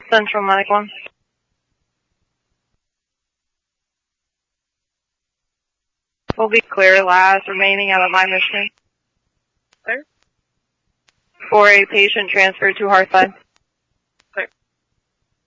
Central Medic 1. Will be clear last remaining out of my mission. Clear? For a patient transferred to Hearthside.